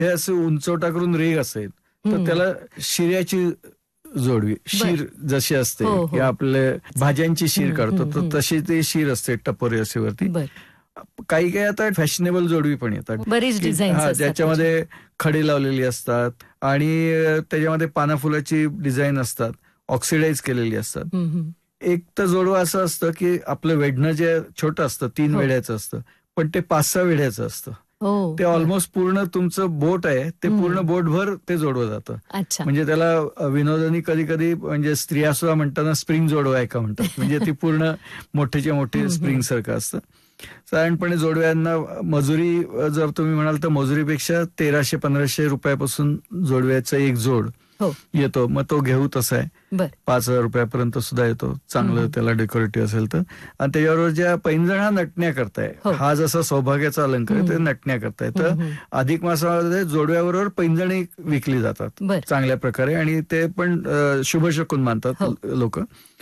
हे असे उंचवटा करून रेग असेल तर त्याला शिऱ्याची जोडवी, शीर जशी असते की आपले भाज्यांची शीर काढतो तर तशी ते शीर असते टपोरी असे वरती. काही काही आता फॅशनेबल जोडवी पण येतात ज्याच्यामध्ये खडे लावलेली असतात आणि त्याच्यामध्ये पाना फुलाची डिझाईन असतात, ऑक्सिडाइज केलेली असतात. एक तर जोडवं असं असतं की आपलं वेढणं जे छोटं असतं 3 वेढ्याचं असतं पण ते 5-6 वेढ्याचं असतं. ते ऑलमोस्ट पूर्ण तुमचं बोट आहे ते पूर्ण बोटभर ते जोडवं जातं. म्हणजे त्याला विनोदानी कधी कधी म्हणजे स्त्रिया सुद्धा म्हणताना स्प्रिंग जोडवं आहे का म्हणतात. म्हणजे ती पूर्ण मोठीच्या मोठी स्प्रिंग सारखं असतं. साधारणपणे जोडव्यांना मजुरी जर तुम्ही म्हणाल तर मजुरीपेक्षा 1300-1500 रुपयापासून जोडव्याचा एक जोड येतो. मग तो घेऊ तसा आहे 5,000 रुपयापर्यंत सुद्धा येतो चांगलं त्याला डेकोरेटिव्ह असेल तर. आणि त्याच्याबरोबर ज्या पैंजण हा नटण्या करताय, हा जसा सौभाग्याचा अलंकार आहे ते नटण्या करताय तर अधिक मासामध्ये जोडव्याबरोबर पैंजणी विकली जातात चांगल्या प्रकारे आणि ते पण शुभशकुन मानतात लोक.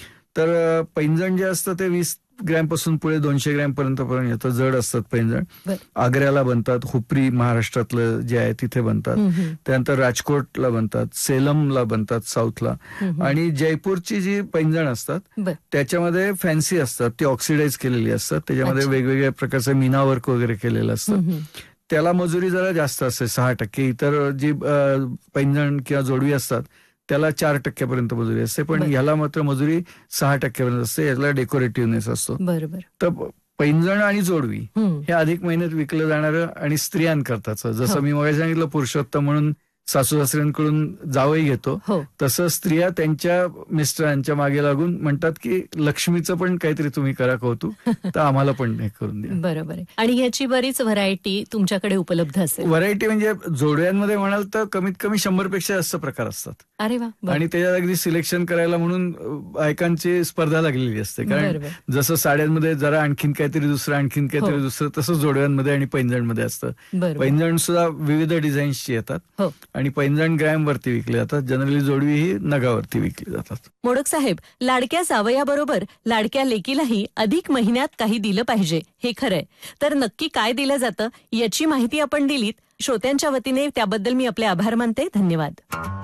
तर पैंजण जे असतं ते 20 ग्रॅम पासून पुढे 200 ग्रॅम पर्यंत येतं. जड असतात पैंजण. आग्र्याला बनतात, हुपरी महाराष्ट्रातलं जे आहे तिथे बनतात, त्यानंतर राजकोटला बनतात, सेलमला बनतात साऊथला. आणि जयपूरची जी पैंजण असतात त्याच्यामध्ये फॅन्सी असतात, ती ऑक्सिडाइज केलेली असतात, त्याच्यामध्ये वेगवेगळ्या प्रकारचं मीना वर्क वगैरे केलेलं असतं. त्याला मजुरी जरा जास्त असते 6%. इतर जी पैंजण किंवा जोडवी असतात त्याला 4% मजुरी असते पण ह्याला मात्र मजुरी 6% असते. याला डेकोरेटिव्हनेस असतो. तर पैंजण आणि जोडवी हे अधिक महिन्यात विकलं जाणारं आणि स्त्रियांकरताच. जसं मी मग सांगितलं पुरुषोत्तम म्हणून सासू सासऱ्यांकडून जावई घेतो तसं स्त्रिया त्यांच्या मिस्टरांच्या मागे लागून म्हणतात की लक्ष्मीचं पण काहीतरी तुम्ही करा कौतुक तर आम्हाला पण हे करून द्या. बरोबर आहे. आणि ह्याची बरीच व्हरायटी तुमच्याकडे उपलब्ध असेल. व्हरायटी म्हणजे जोडव्यांमध्ये म्हणाल तर कमीत कमी 100 पेक्षा जास्त प्रकार असतात. अरे वा. आणि त्याच्यात अगदी सिलेक्शन करायला म्हणून बायकांची स्पर्धा लागलेली असते. कारण जसं साड्यांमध्ये जरा आणखीन काहीतरी दुसरं आणखीन काहीतरी दुसरं तसंच जोडव्यांमध्ये आणि पैंजणमध्ये असतं. पैंजण सुद्धा विविध डिझाईन्सची येतात आणि पैंजण ग्रॅम वरती विकले जातात. जनरली जोडवी ही नगावरती विकली जातात. मोडक साहेब, लाडक्या जावयाबरोबर लाडक्या लेकीलाही अधिक महिन्यात काही दिलं पाहिजे हे खरंय. तर नक्की काय दिलं जातं याची माहिती आपण दिलीत. श्रोत्यांच्या वतीने त्याबद्दल मी आपले आभार मानते. धन्यवाद.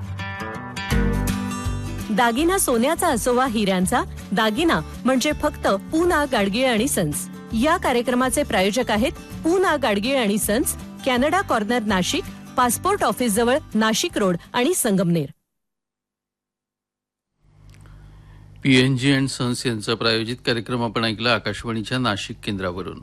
दागिना सोन्याचा असो वा हिऱ्यांचा, दागिना म्हणजे फक्त पूना गाडगीळ आणि सन्स. या कार्यक्रमाचे प्रायोजक आहेत पूना गाडगीळ आणि sons, Canada corner, Nashik, passport office जवळ, नाशिक रोड आणि संगमनेर. PNG अँड सन्स यांचा प्रायोजित कार्यक्रम आपण ऐकला आकाशवाणीच्या नाशिक केंद्रावरून.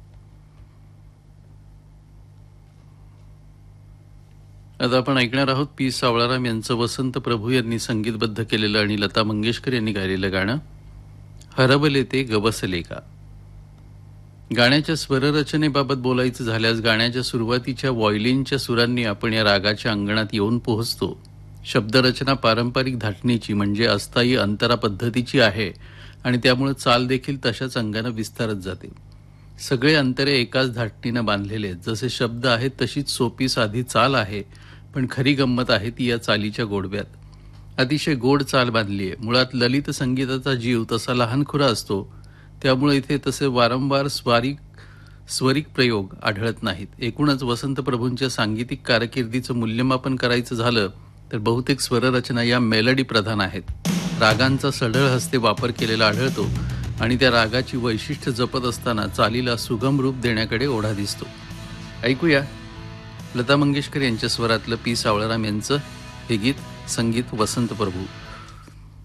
आता आपण ऐकणार आहोत पी सावळाराम यांचं वसंत प्रभू यांनी संगीतबद्ध केलेलं आणि लता मंगेशकर यांनी गायलेलं गाणं हरबले ते गवसले का. गाण्याच्या स्वररचनेबाबत बोलायचं झाल्यास गाण्याच्या सुरुवातीच्या व्हायोलिनच्या सुरांनी आपण या रागाच्या अंगणात येऊन पोहोचतो. शब्दरचना पारंपरिक धाटणीची म्हणजे अस्थायी अंतरा पद्धतीची आहे आणि त्यामुळे चाल देखील तशाच अंगानं विस्तारत जाते. सगळे अंतरे एकाच धाटणीनं बांधलेले आहेत. जसे शब्द आहेत तशीच सोपी साधी चाल आहे, पण खरी गंमत आहे ती या चालीच्या गोडव्यात. अतिशय गोड चाल बांधली आहे. मुळात ललित संगीताचा जीव तसा लहानखुरा असतो, त्यामुळे इथे तसे वारंवार स्वरिक प्रयोग आढळत नाहीत. एकूणच वसंत प्रभूंच्या सांगीतिक कारकिर्दीचं मूल्यमापन करायचं झालं तर बहुतेक स्वररचना या मेलडी प्रधान आहेत. रागांचा सढळ हस्ते वापर केलेला आढळतो आणि त्या रागाची वैशिष्ट्य जपत असताना चालीला सुगम रूप देण्याकडे ओढा दिसतो. ऐकूया लता मंगेशकर यांच्या स्वरातलं पी सावळाराम यांचं हे गीत, संगीत वसंत प्रभू.